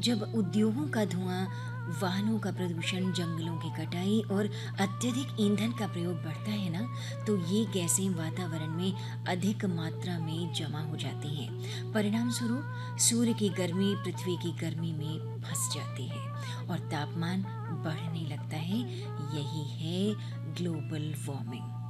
जब उद्योगों का धुआं, वाहनों का प्रदूषण, जंगलों की कटाई और अत्यधिक ईंधन का प्रयोग बढ़ता है ना, तो ये गैसें वातावरण में अधिक मात्रा में जमा हो जाती हैं। परिणाम स्वरूप सूर्य की गर्मी पृथ्वी की गर्मी में फंस जाती है और तापमान बढ़ने लगता है। यही है ग्लोबल वार्मिंग।